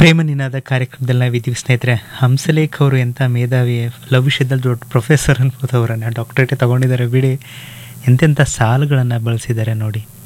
ಪ್ರೇಮ ನಿನಾದ ಕಾರ್ಯಕ್ರಮದಲ್ಲಿ ನಾವಿದ್ದೀವಿ ಸ್ನೇಹಿತರೆ. ಹಂಸಲೇಖ ಅವರು ಎಂಥ ಮೇಧಾವಿ, ಲವ್ ವಿಷಯದಲ್ಲಿ ದೊಡ್ಡ ಪ್ರೊಫೆಸರ್ ಅನ್ಬೋದು ಅವರನ್ನು. ಡಾಕ್ಟರೇಟ್ ತಗೊಂಡಿದ್ದಾರೆ ಬಿಡಿ, ಎಂತೆಂಥ ಸಾಲುಗಳನ್ನು ಬಳಸಿದ್ದಾರೆ ನೋಡಿ.